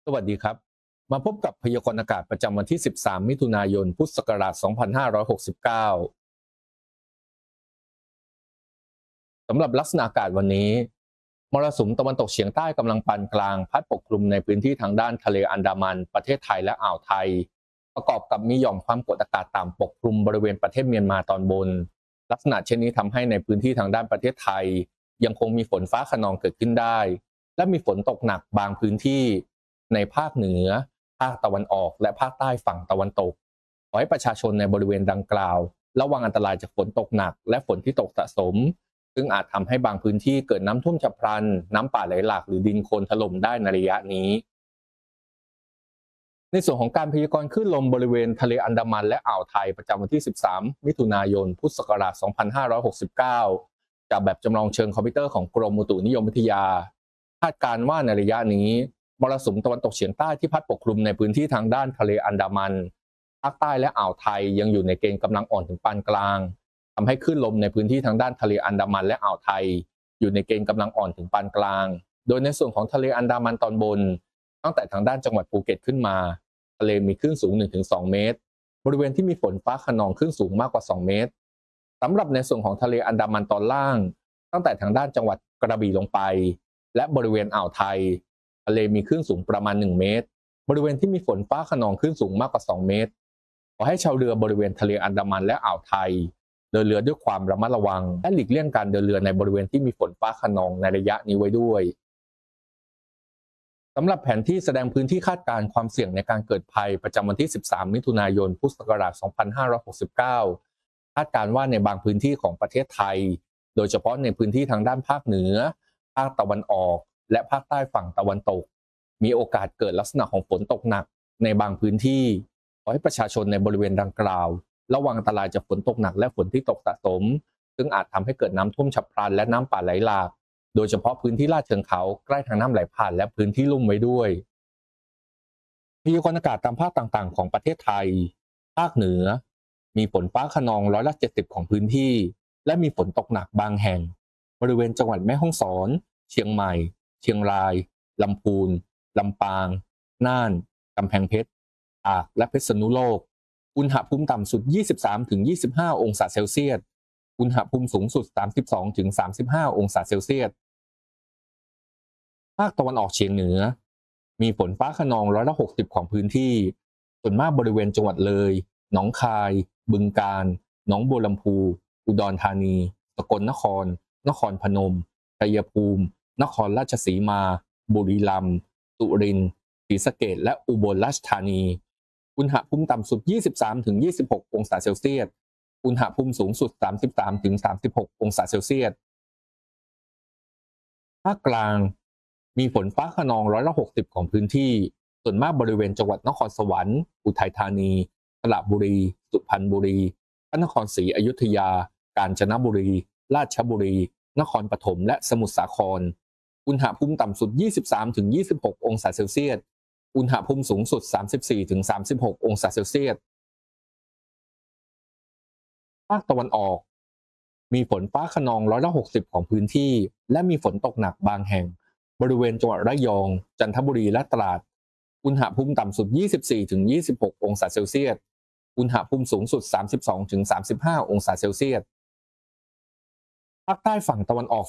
สวัสดีครับมาพบกับพยากรณ์อากาศประจำวันที่ 13 มิถุนายน พุทธศักราช 2569 สำหรับลักษณะอากาศวันนี้มรสุมตะวันตกเฉียงใต้กำลังปานกลางพัดปกคลุมในพื้นที่ทางด้านทะเลอันดามันประเทศไทยและอ่าวไทยประกอบกับมีหย่อมความกดอากาศต่ำปกคลุมบริเวณประเทศเมียนมาตอนบนลักษณะเช่นนี้ทำให้ในพื้นที่ทางด้านประเทศไทยยังคงมีฝนฟ้าคะนองเกิดขึ้นได้และมีฝนตกหนักบางพื้นที่ในภาคเหนือภาคตะวันออกและภาคใต้ฝั่งตะวันตกขอให้ประชาชนในบริเวณดังกล่าวระวังอันตรายจากฝนตกหนักและฝนที่ตกสะสมซึ่งอาจทำให้บางพื้นที่เกิดน้ำท่วมฉับพลันน้ำป่าไหลหลากหรือดินโคลนถล่มได้ในระยะนี้ในส่วนของการพยากรณ์คลื่นลมบริเวณทะเลอันดามันและอ่าวไทยประจำวันที่ 13 มิถุนายน พุทธศักราช 2569 จากแบบจำลองเชิงคอมพิวเตอร์ของกรมอุตุนิยมวิทยาคาดการณ์ว่าในระยะนี้มรสุมตะวันตกเฉียงใต้ที่พัดปกคลุมในพื้นที่ทางด้านทะเลอันดามันภาคใต้และอ่าวไทยยังอยู่ในเกณฑ์กำลังอ่อนถึงปานกลางทำให้คลื่นลมในพื้นที่ทางด้านทะเลอันดามันและอ่าวไทยอยู่ในเกณฑ์กำลังอ่อนถึงปานกลางโดยในส่วนของทะเลอันดามันตอนบนตั้งแต่ทางด้านจังหวัดภูเก็ตขึ้นมาทะเลมีคลื่นสูง 1-2 เมตรบริเวณที่มีฝนฟ้าคะนองคลื่นสูงมากกว่า 2 เมตรสำหรับในส่วนของทะเลอันดามันตอนล่างตั้งแต่ทางด้านจังหวัดกระบี่ลงไปและบริเวณอ่าวไทยทะเลมีคลื่นสูงประมาณ 1 เมตรบริเวณที่มีฝนฟ้าคะนองคลื่นสูงมากกว่า 2 เมตรขอให้ชาวเรือบริเวณทะเลอันดามันและอ่าวไทยเดินเรือด้วยความระมัดระวังและหลีกเลี่ยงการเดินเรือในบริเวณที่มีฝนฟ้าคะนองในระยะนี้ไว้ด้วยสำหรับแผนที่แสดงพื้นที่คาดการณ์ความเสี่ยงในการเกิดภัยประจำวันที่ 13 มิถุนายน พุทธศักราช 2569 คาดการณ์ว่าในบางพื้นที่ของประเทศไทยโดยเฉพาะในพื้นที่ทางด้านภาคเหนือภาคตะวันออกและภาคใต้ฝั่งตะวันตกมีโอกาสเกิดลักษณะของฝนตกหนักในบางพื้นที่ขอให้ประชาชนในบริเวณดังกล่าวระวังอันตรายจากฝนตกหนักและฝนที่ตกสะสมซึ่งอาจทำให้เกิดน้ำท่วมฉับพลันและน้ำป่าไหลหลากโดยเฉพาะพื้นที่ลาดเชิงเขาใกล้ทางน้ำไหลผ่านและพื้นที่ลุ่มไว้ด้วยพยากรณ์อากาศตามภาคต่างๆของประเทศไทยภาคเหนือมีฝนฟ้าคะนอง70%ของพื้นที่และมีฝนตกหนักบางแห่งบริเวณจังหวัดแม่ฮ่องสอนเชียงใหม่เชียงรายลำพูนลำปางน่านกำแพงเพชรตากและเพชรณุโลกอุณหภูมิต่ำสุด 23-25 องศาเซลเซียสอุณหภูมิสูงสุด 32-35 องศาเซลเซียสภาคตะวันออกเฉียงเหนือมีฝนฟ้าคะนอง60%ของพื้นที่ส่วนมากบริเวณจังหวัดเลยหนองคายบึงกาฬหนองบัวลำพูอุดรธานีสกลนครนครพนมชัยภูมินครราชสีมาบุรีรัมย์สุรินทร์ศรีสะเกษและอุบลราชธานีอุณหภูมิต่ำสุด 23-26 องศาเซลเซียสอุณหภูมิสูงสุด 33-36 องศาเซลเซียสภาคกลางมีฝนฟ้าคะนอง60%ของพื้นที่ส่วนมากบริเวณจังหวัดนครสวรรค์อุทัยธานีสระบุรีสุพรรณบุรีพระนครศรีอยุธยากาญจนบุรีราชบุรีนครปฐมและสมุทรสาครอุณหภูมิต่ำสุด 23-26 องศาเซลเซียสอุณหภูมิสูงสุด 34-36 องศาเซลเซียสภาคตะวันออกมีฝนฟ้าคะนอง60%ของพื้นที่และมีฝนตกหนักบางแห่งบริเวณจังหวัดระยองจันทบุรีและตราดอุณหภูมิต่ำสุด 24-26 องศาเซลเซียสอุณหภูมิสูงสุด 32-35 องศาเซลเซียสภาคใต้ฝั่งตะวันออก